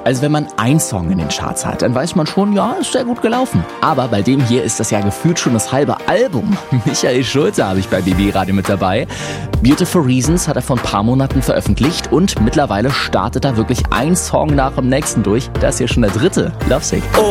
Also wenn man einen Song in den Charts hat, dann weiß man schon, ja, ist sehr gut gelaufen. Aber bei dem hier ist das ja gefühlt schon das halbe Album. Michael Schulze habe ich bei BB Radio mit dabei. Beautiful Reasons hat er vor ein paar Monaten veröffentlicht und mittlerweile startet er wirklich ein Song nach dem nächsten durch. Das ist hier schon der dritte. Lovesick.